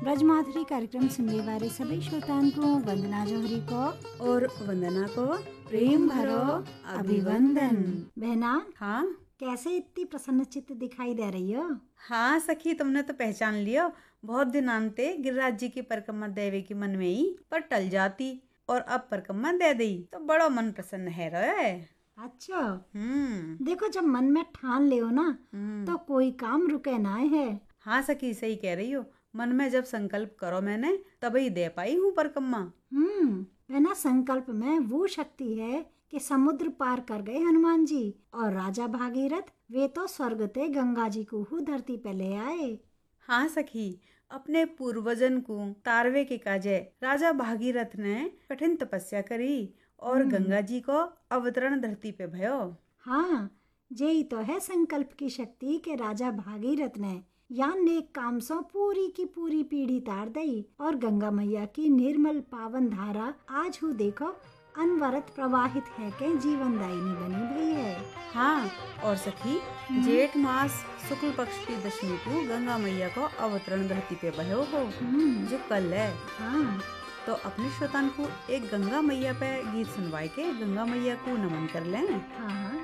ब्रजमाधुरी कार्यक्रम सुनने वाले सभी श्रोताओं को वंदना जौहरी को और वंदना को प्रेम भरो अभिवंदन। बहना, हाँ कैसे इतनी प्रसन्न चित्त दिखाई दे रही हो? हाँ सखी, तुमने तो पहचान लियो। बहुत दिन आनते गिरिराज जी की परिक्रमा देवे की मन में ही पर टल जाती, और अब परिक्रमा दे दी तो बड़ा मन प्रसन्न है रे। अच्छा, देखो जब मन में ठान ले हो ना तो कोई काम रुके ना है। हाँ सखी, सही कह रही हो। मन में जब संकल्प करो मैंने तभी दे पाई हूँ परिक्रमा। बहना, संकल्प में वो शक्ति है कि समुद्र पार कर गए हनुमान जी, और राजा भागीरथ वे तो स्वर्ग ते गंगा जी को धरती पे ले आए। हाँ सखी, अपने पूर्वजन को तारवे के काजे राजा भागीरथ ने कठिन तपस्या करी और गंगा जी को अवतरण धरती पे भयो। हाँ, यही तो है संकल्प की शक्ति के राजा भागीरथ ने या नेक काम सो पूरी की पूरी पीढ़ी तार दई, और गंगा मैया की निर्मल पावन धारा आज हूँ देखो अनवरत प्रवाहित है के जीवन दायिनी बनी भी है। हाँ, और सखी जेठ मास शुक्ल पक्ष की दशमी को गंगा मैया को अवतरण धरती पे भयो हो, जो कल है। हाँ, तो अपने श्रोतान को एक गंगा मैया पे गीत सुनवाए के गंगा मैया को नमन कर लें। हाँ।